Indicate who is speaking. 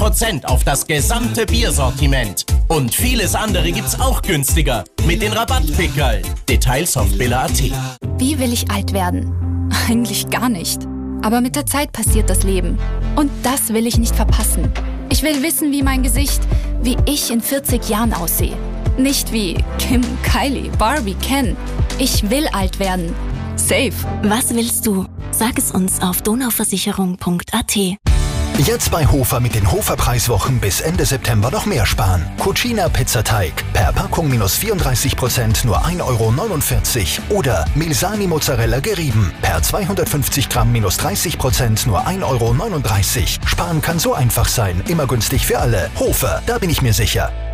Speaker 1: 20% auf das gesamte Biersortiment. Und vieles andere gibt's auch günstiger mit den Rabattpickerl. Details auf billa.at.
Speaker 2: Wie will ich alt werden? Eigentlich gar nicht. Aber mit der Zeit passiert das Leben. Und das will ich nicht verpassen. Ich will wissen, wie mein Gesicht, wie ich in 40 Jahren aussehe. Nicht wie Kim, Kylie, Barbie, Ken. Ich will alt werden. Safe.
Speaker 3: Was willst du? Sag es uns auf donauversicherung.at.
Speaker 4: Jetzt bei Hofer mit den Hofer-Preiswochen bis Ende September noch mehr sparen. Cucina Pizzateig per Packung minus 34% nur 1,49 € oder Milsani Mozzarella gerieben per 250 Gramm minus 30% nur 1,39 €. Sparen kann so einfach sein, immer günstig für alle. Hofer, da bin ich mir sicher.